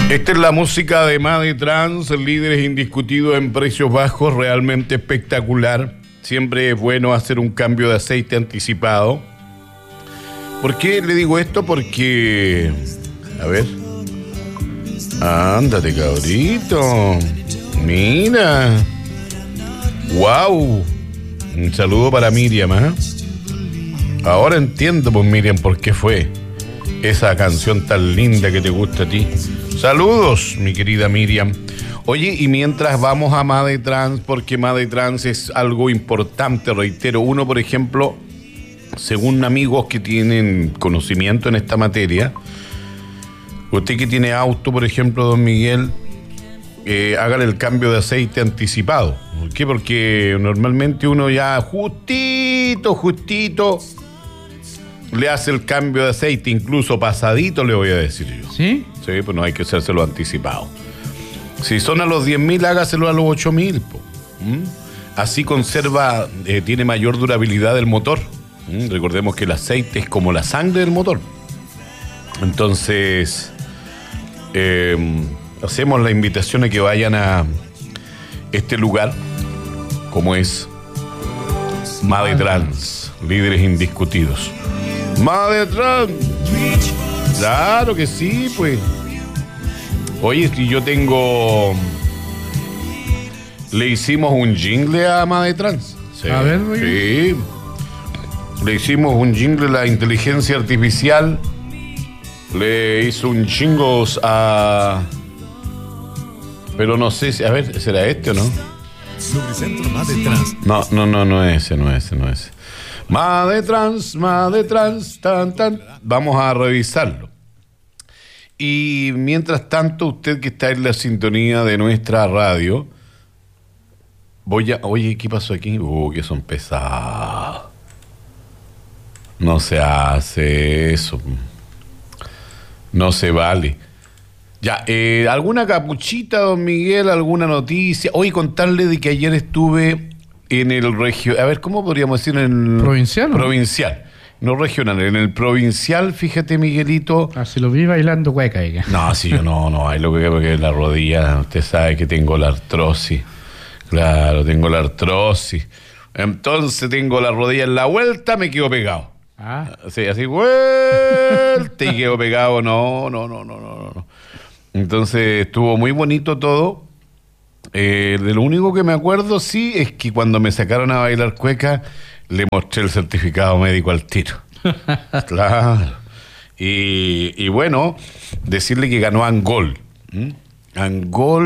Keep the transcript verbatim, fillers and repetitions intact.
Esta es la música de Made Trans, líderes indiscutidos en precios bajos, realmente espectacular. Siempre es bueno hacer un cambio de aceite anticipado. ¿Por qué le digo esto? Porque... A ver... Ándate, cabrito. Mira. Wow. Un saludo para Miriam, ¿eh? Ahora entiendo, pues, Miriam, por qué fue esa canción tan linda que te gusta a ti. Saludos, mi querida Miriam. Oye, y mientras vamos a Made Trans, porque Made Trans es algo importante, reitero. Uno, por ejemplo, según amigos que tienen conocimiento en esta materia, usted que tiene auto, por ejemplo, don Miguel, eh, hágale el cambio de aceite anticipado. ¿Por qué? Porque normalmente uno ya justito, justito le hace el cambio de aceite, incluso pasadito, le voy a decir yo. ¿Sí? Sí, pues no hay que hacérselo anticipado. Si son a los diez mil, hágaselo a los ocho mil. ¿Mm? Así conserva, eh, tiene mayor durabilidad el motor. ¿Mm? Recordemos que el aceite es como la sangre del motor. Entonces, eh, hacemos la invitación a que vayan a este lugar, como es Made Trans, líderes indiscutidos. Made Trans. Claro que sí, pues. Oye, si yo tengo... Le hicimos un jingle a Made Trans. Sí, a ver, sí. Le hicimos un jingle a la inteligencia artificial. Le hizo un chingos a... Pero no sé si... A ver, ¿será este o no? Lubricentro Made Trans. No, no, no, no es ese, no es ese, no es ese. Made Trans, Made Trans, tan, tan. Vamos a revisarlo. Y mientras tanto, usted que está en la sintonía de nuestra radio, voy a... Oye, ¿qué pasó aquí? Uh, que son pesados. No se hace eso. No se vale. Ya, eh, ¿alguna capuchita, don Miguel? ¿Alguna noticia? Hoy contarle de que ayer estuve en el regio... A ver, ¿cómo podríamos decir? En el... ¿Provincial? Provincial. No regional. En el provincial, fíjate, Miguelito. Ah, si lo vi bailando cueca. Oiga. No, sí, yo no, no bailo cueca porque la rodilla, usted sabe que tengo la artrosis. Claro, tengo la artrosis. Entonces tengo la rodilla en la vuelta, me quedo pegado. Ah. Sí, así, vuelta y quedo pegado. No, no, no, no, no, no. Entonces estuvo muy bonito todo. Eh, de lo único que me acuerdo, sí, es que cuando me sacaron a bailar cueca, le mostré el certificado médico al tiro. Claro. Y, y bueno, decirle que ganó Angol. ¿Mm? Angol.